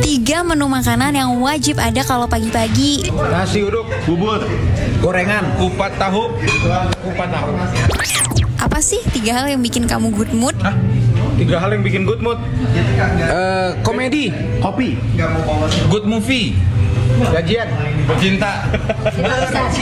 3 menu makanan yang wajib ada kalau pagi-pagi. Nasi uduk, bubur, gorengan, kupat tahu. Apa sih 3 hal yang bikin kamu good mood? Hah? 3 hal yang bikin good mood. Komedi, kopi, good movie, gajian, cinta.